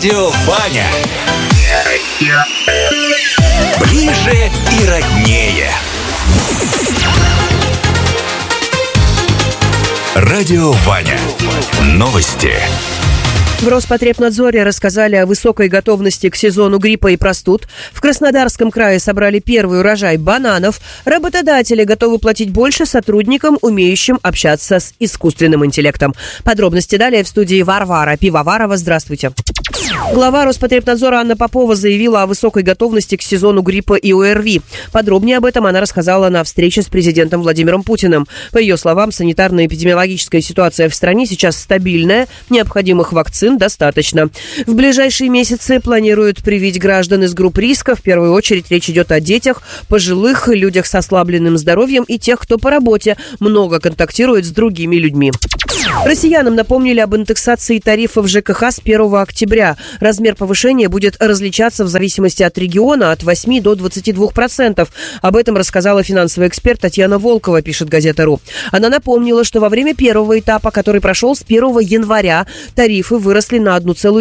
Радио Ваня. Ближе и роднее. Радио Ваня. Новости. В Роспотребнадзоре рассказали о высокой готовности к сезону гриппа и простуд. В Краснодарском крае собрали первый урожай бананов. Работодатели готовы платить больше сотрудникам, умеющим общаться с искусственным интеллектом. Подробности далее в студии Варвара Пивоварова. Здравствуйте. Глава Роспотребнадзора Анна Попова заявила о высокой готовности к сезону гриппа и ОРВИ. Подробнее об этом она рассказала на встрече с президентом Владимиром Путиным. По ее словам, санитарно-эпидемиологическая ситуация в стране сейчас стабильная, необходимых вакцин достаточно. В ближайшие месяцы планируют привить граждан из групп риска. В первую очередь речь идет о детях, пожилых, людях с ослабленным здоровьем и тех, кто по работе много контактирует с другими людьми. Россиянам напомнили об индексации тарифов ЖКХ с 1 октября. Размер повышения будет различаться в зависимости от региона от 8 до 22%. Об этом рассказала финансовый эксперт Татьяна Волкова, пишет газета.ру. Она напомнила, что во время первого этапа, который прошел с 1 января, тарифы выросли на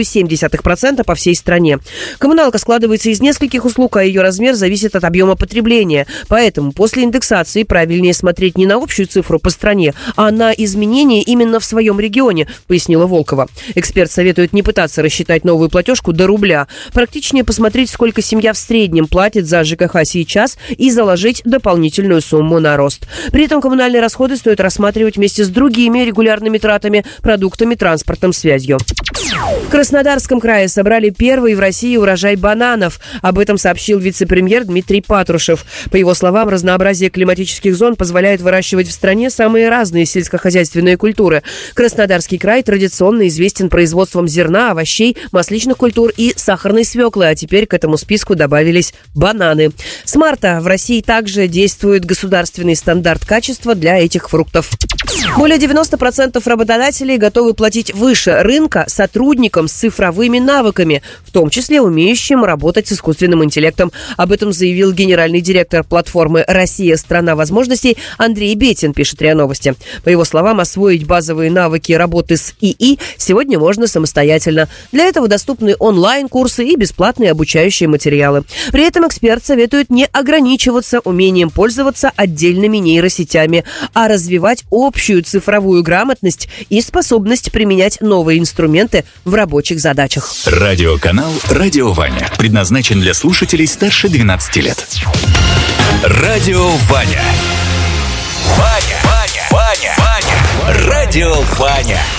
1,7% по всей стране. Коммуналка складывается из нескольких услуг, а ее размер зависит от объема потребления. Поэтому после индексации правильнее смотреть не на общую цифру по стране, а на изменения именно в своем регионе, пояснила Волкова. Эксперт советует не пытаться рассчитать новую платежку до рубля. Практичнее посмотреть, сколько семья в среднем платит за ЖКХ сейчас и заложить дополнительную сумму на рост. При этом коммунальные расходы стоит рассматривать вместе с другими регулярными тратами, продуктами, транспортом, связью. В Краснодарском крае собрали первый в России урожай бананов. Об этом сообщил вице-премьер Дмитрий Патрушев. По его словам, разнообразие климатических зон позволяет выращивать в стране самые разные сельскохозяйственные культуры. Краснодарский край традиционно известен производством зерна, овощей, масличных культур и сахарной свеклы, а теперь к этому списку добавились бананы. С марта в России также действует государственный стандарт качества для этих фруктов. Более 90% работодателей готовы платить выше рынка сотрудникам с цифровыми навыками, в том числе умеющим работать с искусственным интеллектом. Об этом заявил генеральный директор платформы «Россия – страна возможностей» Андрей Бетин, пишет РИА Новости. По его словам, освоить базовые навыки работы с ИИ сегодня можно самостоятельно. Для этого доступны онлайн-курсы и бесплатные обучающие материалы. При этом эксперт советует не ограничиваться умением пользоваться отдельными нейросетями, а развивать общую цифровую грамотность и способность применять новые инструменты в рабочих задачах. Радиоканал «Радио Ваня» предназначен для слушателей старше 12 лет. Радио Ваня. Ваня. Радио Ваня.